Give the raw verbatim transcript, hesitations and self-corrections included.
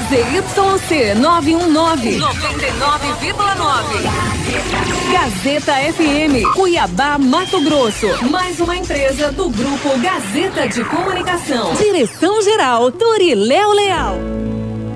Z Y C nove um nove, noventa e nove vírgula nove. Gazeta F M, Cuiabá, Mato Grosso. Mais uma empresa do Grupo Gazeta de Comunicação. Direção-Geral, Toriléo Leal.